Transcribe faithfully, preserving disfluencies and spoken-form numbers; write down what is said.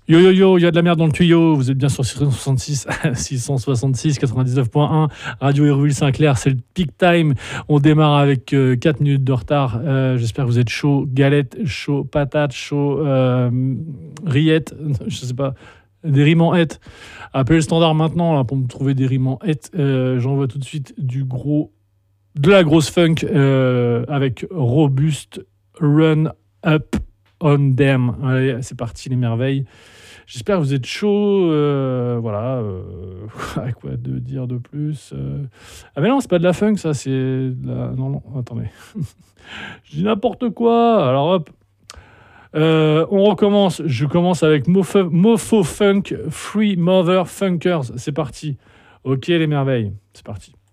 Yo yo yo, il y a de la merde dans le tuyau. Vous êtes bien sur six cent soixante-six, six cent soixante-six, quatre-vingt-dix-neuf point un, Radio Hérouville-Saint-Clair. C'est le peak time. On démarre avec euh, quatre minutes de retard. Euh, j'espère que vous êtes chaud. Galette, chaud, patate, chaud, euh, rillettes, je sais pas, des rimes en hête. Appelez le standard maintenant là, pour me trouver des rimes en hête. Euh, j'envoie tout de suite du gros, de la grosse funk euh, avec Robuste Run Up on Them. Allez, c'est parti les merveilles. J'espère que vous êtes chaud. Euh, voilà. Euh, quoi de dire de plus euh... Ah mais non, c'est pas de la funk, ça. C'est de la... Non, non, attendez. Je dis n'importe quoi. Alors hop. Euh, on recommence. Je commence avec Mofo, Mofo Funk, Free Mother Funkers. C'est parti. Ok les merveilles. C'est parti.